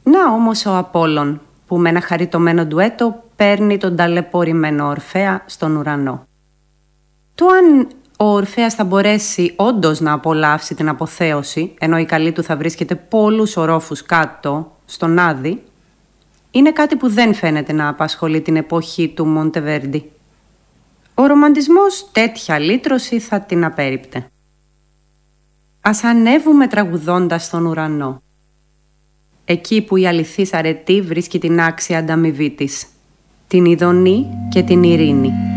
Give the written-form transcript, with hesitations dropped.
Να όμως ο Απόλλων, που με ένα χαριτωμένο ντουέτο παίρνει τον ταλαιπωρημένο Ορφέα στον ουρανό. Το αν ο Ορφέας θα μπορέσει όντως να απολαύσει την αποθέωση, ενώ η καλή του θα βρίσκεται πολλούς ορόφους κάτω, στον Άδη, είναι κάτι που δεν φαίνεται να απασχολεί την εποχή του Μοντεβέρντι. Ο ρομαντισμός τέτοια λύτρωση θα την απέρριπτε. Ας ανέβουμε τραγουδώντας στον ουρανό, εκεί που η αληθής αρετή βρίσκει την άξια ανταμοιβή της, την ειδονή και την ειρήνη.